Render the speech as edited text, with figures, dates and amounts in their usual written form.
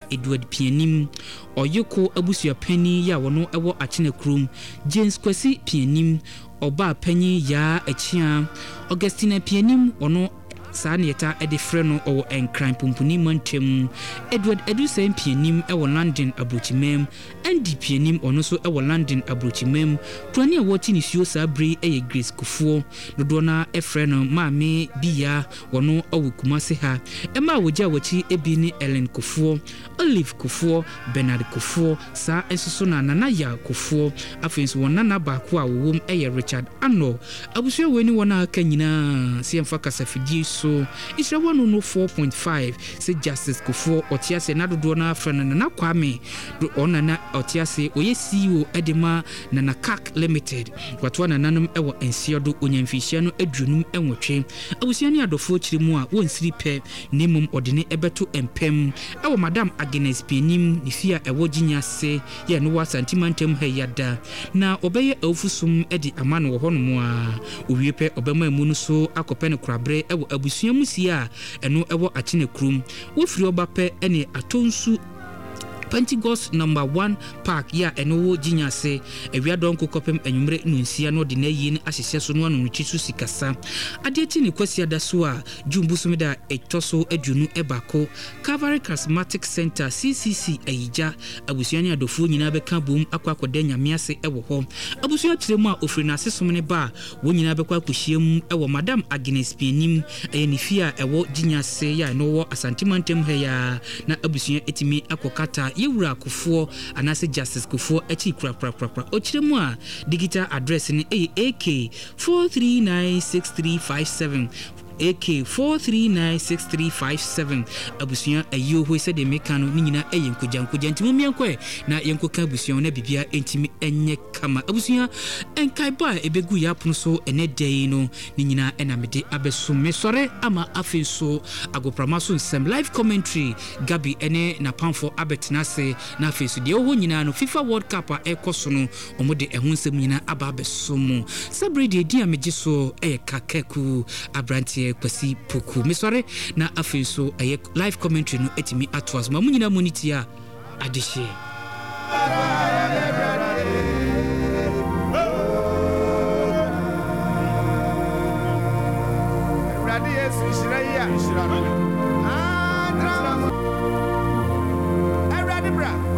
Edward Pianim Oyoko abusua pani ya wono ewo Achene Krum James Kwesi Pianim Oba Penny ya Echia Augustina Pianim ono Sanieta Edifreno or Enkran Pumpuni Montem Edward Edusen Pianim ewo London Abrochimem Andy Pianim ono so ewo London Abrochimem Krania watching isuo sabre eye Grace Kufuo Dodona Efreno Mame Bia wono owo Kumase ha Emma woja wachi ebini Ellen Kufuo Olive Kufuo Bernard Kufuo sa ensoso na Nanaya Kufuo afenso wonana ba ko a wom eye Richard Ano abusua weni wona aka nyina siemfa kasafidi so it's a 104.5 say Justice Kufuo Otiase na dodo na afrana na Kwame do onana Otiase oye CEO Edema na CAC Limited watwa na nanom ewo ensiodo onyamfihia no adunum enwotwe abusua ne adofo kyiremu a wonsiri pe nemum odene ebeto empem ewo Madam Agnes Pianim nifia ewo ginyase ye no wasantimantem hayada na obeye awfusum edi amano wo honom a owiepe obema mu no so akopene krabre ewo abusua musia eno ewo Achene Krum wofiri obape ene atonsu Pentecost number 1 park ya enowo ginyase ewiadon kokopem enwumre nunsia no de na yi ahyehye so no anu nchisu sikasa ade ti ne kwasi adaso a jumbusumida etoso adunu ebako Calvary Charismatic Center CCC ayija abusuani adofo nyina beka bom akwakoda nyamiase ewo ho abusua kiremu a ofiri na asesom ne ba wo nyina bekwa akohiem ewo Madam Agnes Pianim enifia ewo ginyase ya enowo asantimantem heya na abusua etimi akokata Yewura Kufuo anase Justice Kufuo echi kra ochiremu a digital address ni AK 4396357 AK4396357 abusua ayo ho se de mekano ni nyina eyenkojankoja ntimo miankwe na yenkoka abusua na bibia entimi enye kama abusua enkai ba ebegu ya pono so ene dei no ni nyina enamede abeso mesore ama afenso agoprama so nsem live commentary Gabi ene na pamfo abetenase na afenso de ho nyina no FIFA World Cup a ekoso no omode ehun nsem nyina aba abeso mu sabre de dia megiso kakeku abrantie kwasi poku mesore na afenso live commentary no etimi atwas ma munyina monitia adehye Bra